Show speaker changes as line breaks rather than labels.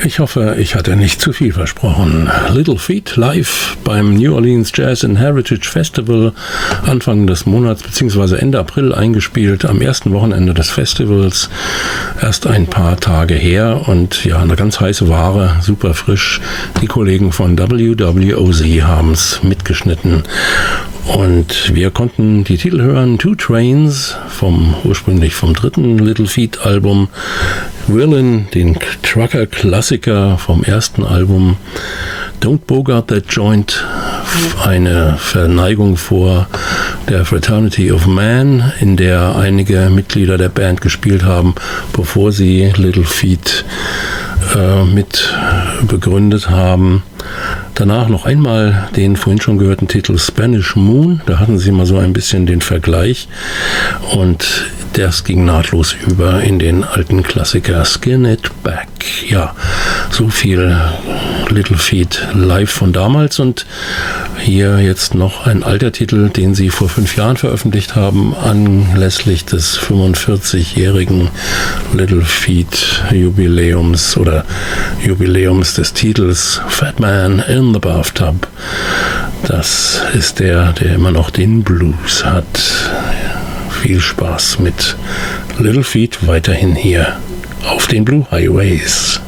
Ich hoffe, ich hatte nicht zu viel versprochen. Little Feat live beim New Orleans Jazz and Heritage Festival Anfang des Monats bzw. Ende April eingespielt, am ersten Wochenende des Festivals. Erst ein paar Tage her und ja, eine ganz heiße Ware, super frisch. Die Kollegen von WWOZ haben es mitgeschnitten. Und wir konnten die Titel hören: Two Trains, ursprünglich vom dritten Little Feat Album, Willin, den Trucker-Klassiker vom ersten Album, Don't Bogart That Joint, eine Verneigung vor der Fraternity of Man, in der einige Mitglieder der Band gespielt haben, bevor sie Little Feat mit begründet haben. Danach noch einmal den vorhin schon gehörten Titel Spanish Moon, da hatten sie mal so ein bisschen den Vergleich und das ging nahtlos über in den alten Klassiker Skin It Back. Ja, so viel Little Feat live von damals und hier jetzt noch ein alter Titel, den sie vor 5 Jahren veröffentlicht haben, anlässlich des 45-jährigen Little Feat Jubiläums oder Jubiläums des Titels Fat Man in the Bathtub. Das ist der immer noch den Blues hat. Viel Spaß mit Little Feat weiterhin hier auf den Blue Highways.